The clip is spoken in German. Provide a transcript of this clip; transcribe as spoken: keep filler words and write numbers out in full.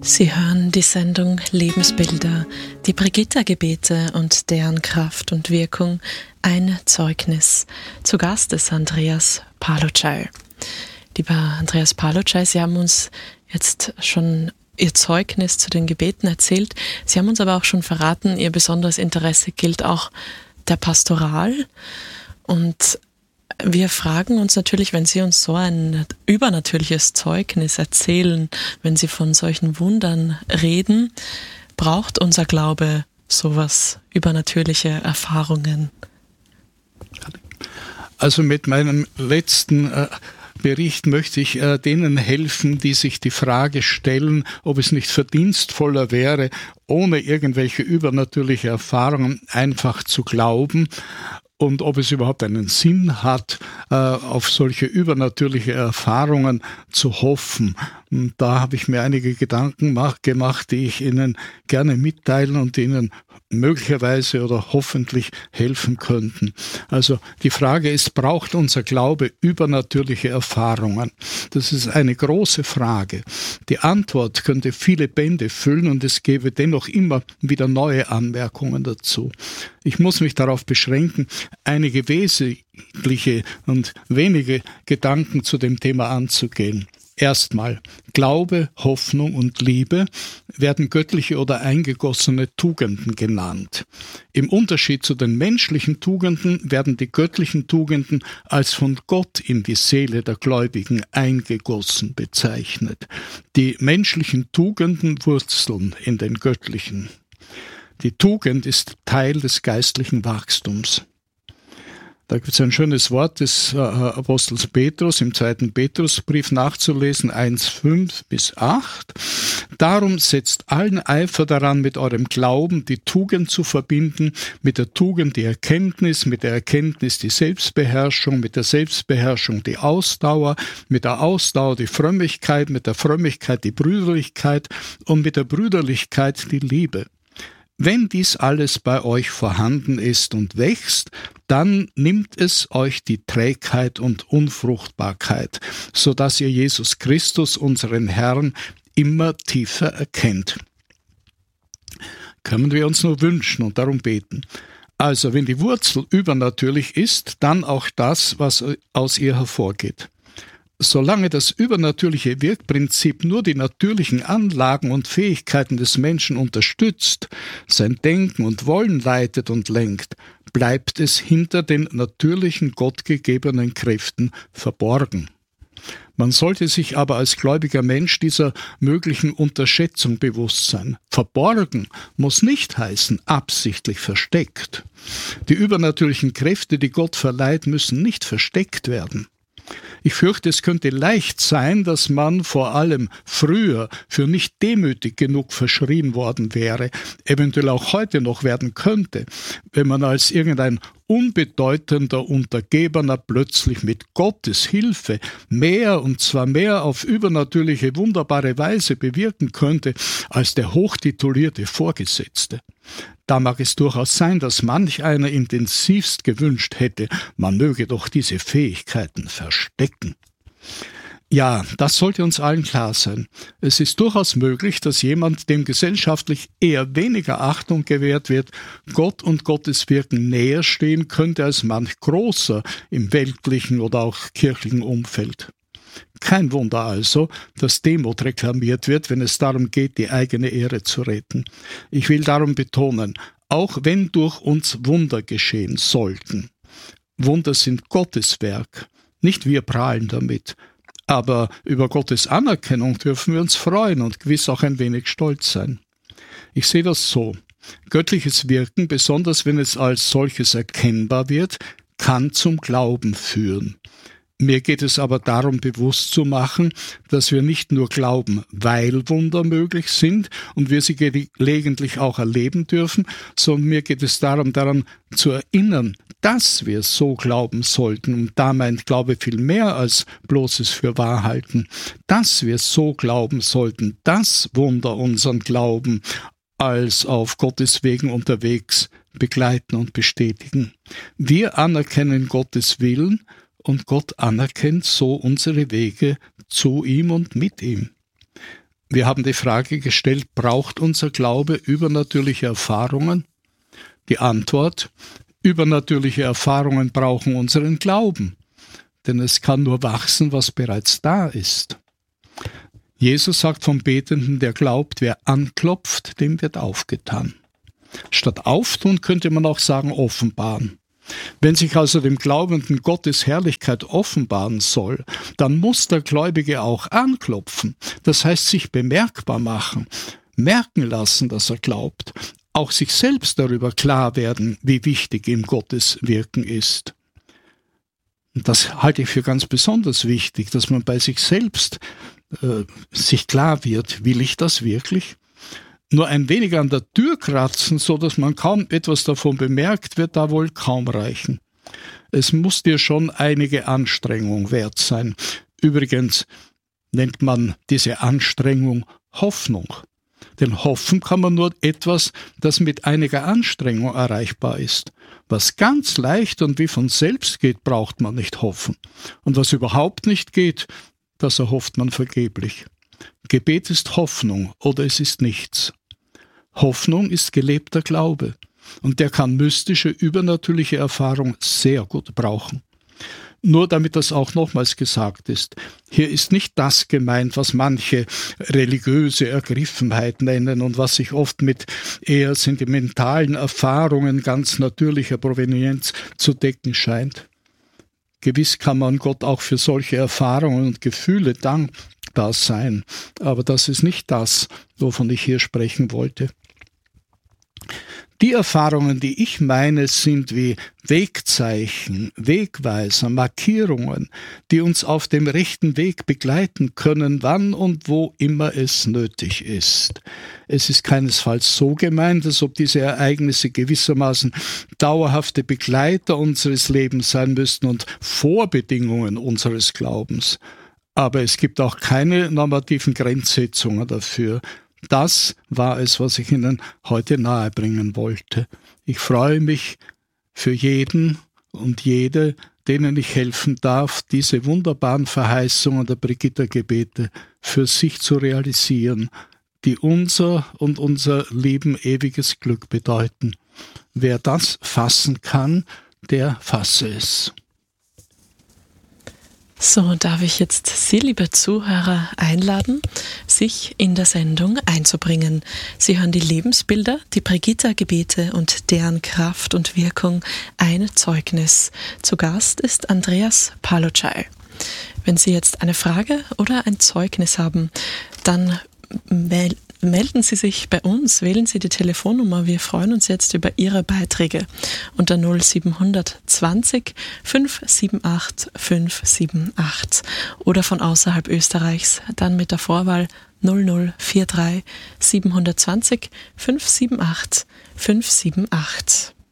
Sie hören die Sendung Lebensbilder, die Brigitta-Gebete und deren Kraft und Wirkung, ein Zeugnis. Zu Gast ist Andreas Palucay. Lieber Andreas Palucay, Sie haben uns jetzt schon Ihr Zeugnis zu den Gebeten erzählt. Sie haben uns aber auch schon verraten, Ihr besonderes Interesse gilt auch der Pastoral. Und wir fragen uns natürlich, wenn Sie uns so ein übernatürliches Zeugnis erzählen, wenn Sie von solchen Wundern reden, braucht unser Glaube sowas, übernatürliche Erfahrungen? Also mit meinem letzten äh, Bericht möchte ich äh, denen helfen, die sich die Frage stellen, ob es nicht verdienstvoller wäre, ohne irgendwelche übernatürliche Erfahrungen einfach zu glauben. Und ob es überhaupt einen Sinn hat, auf solche übernatürliche Erfahrungen zu hoffen. Und da habe ich mir einige Gedanken gemacht, die ich Ihnen gerne mitteilen und Ihnen möglicherweise oder hoffentlich helfen könnten. Also die Frage ist, braucht unser Glaube übernatürliche Erfahrungen? Das ist eine große Frage. Die Antwort könnte viele Bände füllen und es gäbe dennoch immer wieder neue Anmerkungen dazu. Ich muss mich darauf beschränken, einige wesentliche und wenige Gedanken zu dem Thema anzugehen. Erstmal, Glaube, Hoffnung und Liebe werden göttliche oder eingegossene Tugenden genannt. Im Unterschied zu den menschlichen Tugenden werden die göttlichen Tugenden als von Gott in die Seele der Gläubigen eingegossen bezeichnet. Die menschlichen Tugenden wurzeln in den göttlichen. Die Tugend ist Teil des geistlichen Wachstums. Da gibt es ein schönes Wort des äh, Apostels Petrus im zweiten Petrusbrief nachzulesen, eins, fünf bis acht. Darum setzt allen Eifer daran, mit eurem Glauben die Tugend zu verbinden, mit der Tugend die Erkenntnis, mit der Erkenntnis die Selbstbeherrschung, mit der Selbstbeherrschung die Ausdauer, mit der Ausdauer die Frömmigkeit, mit der Frömmigkeit die Brüderlichkeit und mit der Brüderlichkeit die Liebe. Wenn dies alles bei euch vorhanden ist und wächst, dann nimmt es euch die Trägheit und Unfruchtbarkeit, so dass ihr Jesus Christus, unseren Herrn, immer tiefer erkennt. Können wir uns nur wünschen und darum beten. Also, wenn die Wurzel übernatürlich ist, dann auch das, was aus ihr hervorgeht. Solange das übernatürliche Wirkprinzip nur die natürlichen Anlagen und Fähigkeiten des Menschen unterstützt, sein Denken und Wollen leitet und lenkt, bleibt es hinter den natürlichen gottgegebenen Kräften verborgen. Man sollte sich aber als gläubiger Mensch dieser möglichen Unterschätzung bewusst sein. Verborgen muss nicht heißen, absichtlich versteckt. Die übernatürlichen Kräfte, die Gott verleiht, müssen nicht versteckt werden. Ich fürchte, es könnte leicht sein, dass man vor allem früher für nicht demütig genug verschrien worden wäre, eventuell auch heute noch werden könnte, wenn man als irgendein unbedeutender Untergebener plötzlich mit Gottes Hilfe mehr, und zwar mehr auf übernatürliche, wunderbare Weise bewirken könnte, als der hochtitulierte Vorgesetzte. Da mag es durchaus sein, dass manch einer intensivst gewünscht hätte, man möge doch diese Fähigkeiten verstecken. Ja, das sollte uns allen klar sein. Es ist durchaus möglich, dass jemand, dem gesellschaftlich eher weniger Achtung gewährt wird, Gott und Gottes Wirken näher stehen könnte als manch Großer im weltlichen oder auch kirchlichen Umfeld. Kein Wunder also, dass Demut reklamiert wird, wenn es darum geht, die eigene Ehre zu retten. Ich will darum betonen, auch wenn durch uns Wunder geschehen sollten. Wunder sind Gottes Werk, nicht wir prahlen damit. Aber über Gottes Anerkennung dürfen wir uns freuen und gewiss auch ein wenig stolz sein. Ich sehe das so. Göttliches Wirken, besonders wenn es als solches erkennbar wird, kann zum Glauben führen. Mir geht es aber darum, bewusst zu machen, dass wir nicht nur glauben, weil Wunder möglich sind und wir sie gelegentlich auch erleben dürfen, sondern mir geht es darum, daran zu erinnern, dass wir so glauben sollten. Und da meint Glaube viel mehr als bloßes Fürwahrhalten. Dass wir so glauben sollten, dass Wunder unseren Glauben als auf Gottes Wegen unterwegs begleiten und bestätigen. Wir anerkennen Gottes Willen, und Gott anerkennt so unsere Wege zu ihm und mit ihm. Wir haben die Frage gestellt, braucht unser Glaube übernatürliche Erfahrungen? Die Antwort, übernatürliche Erfahrungen brauchen unseren Glauben, denn es kann nur wachsen, was bereits da ist. Jesus sagt vom Betenden, der glaubt, wer anklopft, dem wird aufgetan. Statt auftun könnte man auch sagen offenbaren. Wenn sich also dem Glaubenden Gottes Herrlichkeit offenbaren soll, dann muss der Gläubige auch anklopfen, das heißt sich bemerkbar machen, merken lassen, dass er glaubt, auch sich selbst darüber klar werden, wie wichtig ihm Gottes Wirken ist. Und das halte ich für ganz besonders wichtig, dass man bei sich selbst äh, sich klar wird, will ich das wirklich? Nur ein wenig an der Tür kratzen, so dass man kaum etwas davon bemerkt, wird da wohl kaum reichen. Es muss dir schon einige Anstrengung wert sein. Übrigens nennt man diese Anstrengung Hoffnung. Denn hoffen kann man nur etwas, das mit einiger Anstrengung erreichbar ist. Was ganz leicht und wie von selbst geht, braucht man nicht hoffen. Und was überhaupt nicht geht, das erhofft man vergeblich. Gebet ist Hoffnung oder es ist nichts. Hoffnung ist gelebter Glaube und der kann mystische, übernatürliche Erfahrung sehr gut brauchen. Nur damit das auch nochmals gesagt ist, hier ist nicht das gemeint, was manche religiöse Ergriffenheit nennen und was sich oft mit eher sentimentalen Erfahrungen ganz natürlicher Provenienz zu decken scheint. Gewiss kann man Gott auch für solche Erfahrungen und Gefühle dankbar sein, aber das ist nicht das, wovon ich hier sprechen wollte. Die Erfahrungen, die ich meine, sind wie Wegzeichen, Wegweiser, Markierungen, die uns auf dem rechten Weg begleiten können, wann und wo immer es nötig ist. Es ist keinesfalls so gemeint, als ob diese Ereignisse gewissermaßen dauerhafte Begleiter unseres Lebens sein müssten und Vorbedingungen unseres Glaubens. Aber es gibt auch keine normativen Grenzsetzungen dafür. Das war es, was ich Ihnen heute nahebringen wollte. Ich freue mich für jeden und jede, denen ich helfen darf, diese wunderbaren Verheißungen der Brigitta-Gebete für sich zu realisieren, die unser und unser Leben ewiges Glück bedeuten. Wer das fassen kann, der fasse es. So, darf ich jetzt Sie, liebe Zuhörer, einladen, sich in der Sendung einzubringen. Sie hören die Lebensbilder, die Brigitta-Gebete und deren Kraft und Wirkung, ein Zeugnis. Zu Gast ist Andreas Palotschai. Wenn Sie jetzt eine Frage oder ein Zeugnis haben, dann mel- melden Sie sich bei uns, wählen Sie die Telefonnummer. Wir freuen uns jetzt über Ihre Beiträge unter null sieben zwanzig fünf sieben acht fünf sieben acht oder von außerhalb Österreichs dann mit der Vorwahl null null vier drei sieben zwanzig fünf sieben acht fünf sieben acht.